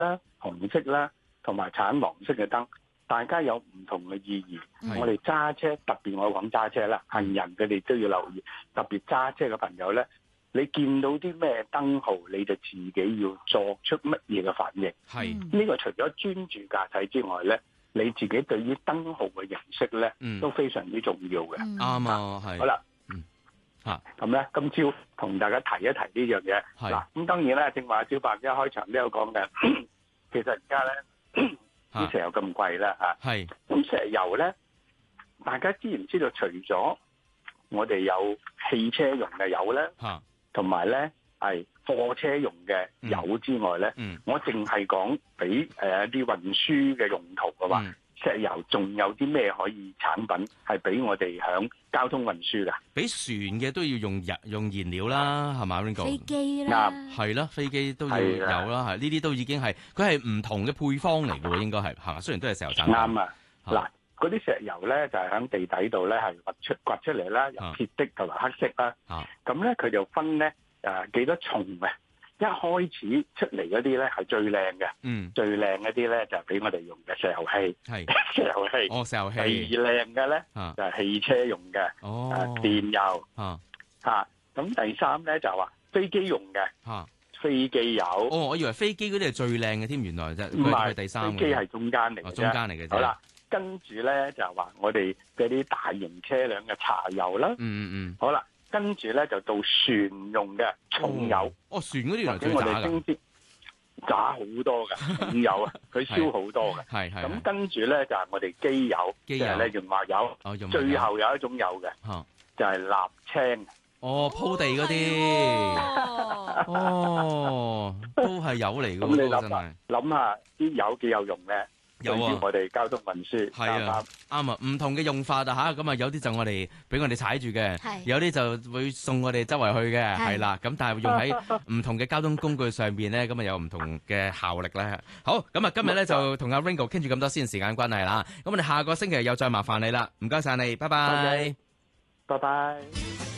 啦、紅色啦，同埋橙黃色嘅燈，大家有唔同嘅意義。我哋揸車，特別我講揸車啦，行人佢哋都要留意，特別揸車嘅朋友咧，你見到啲咩燈號，你就自己要作出乜嘢嘅反應。 係呢個除咗專注駕駛之外咧，你自己對於燈號嘅認識咧，都非常之重要嘅。 啱啊，係。 好啦。咁咧，今朝同大家提一提呢樣嘢。嗱，咁當然咧，正話小白一開場都有講嘅，其實而家咧啲石油咁貴啦嚇。係。咁石油咧，大家知唔知道？除咗我哋有汽車用嘅油咧，同埋咧係貨車用嘅油之外咧，我淨係講俾一啲運輸嘅用途嘅話。石油仲有啲咩可以產品係俾我哋響交通運輸㗎？俾船嘅都要用燃料啦，係嘛 Ringo？ 飛機啦，係啦，飛機都要有啦，係呢啲都已經係佢係唔同嘅配方嚟嘅喎，應該係嘛？雖然都係石油產品。啱啊！嗱，嗰啲石油咧就係響地底度咧係掘出嚟啦，有鐵的同埋黑色啦。咁咧佢就分咧幾多重嘅。一開始出嚟嗰啲咧係最靚嘅，最靚嗰啲咧就係俾我哋用嘅石油氣，石油氣。哦，石油氣。第二靚嘅咧就係汽車用嘅，電油。咁第三咧就係話飛機用嘅，飛機油。哦，我以為飛機嗰啲係最靚嘅添，原來啫，佢係第三嘅。飛機係中間嚟嘅啫。中間嚟嘅啫。好啦，跟住咧就係話我哋嗰啲大型車輛嘅柴油啦。好啦。跟住咧就到船用嘅重油，船嗰啲原來最渣㗎，渣好多㗎，重油啊，佢燒好多嘅。係。咁跟住咧就係我哋機油，即係咧潤滑油。最後有一種油嘅，就係瀝青。哦，鋪地嗰啲。哦，都係油嚟㗎。咁你諗下啲油幾有用咧？有啊！我哋交通運輸係啊，啱啊，唔同嘅用法啊嚇，咁啊有啲就我哋俾我哋踩住嘅，有啲就會送我哋周圍去嘅，係啦。咁但係用喺唔同嘅交通工具上邊咧，咁啊有唔同嘅效力咧。好，咁啊今日咧就同阿 Ringo 傾住咁多先，時間關係啦。咁我哋下個星期又再麻煩你啦，唔該曬你，拜拜，拜拜。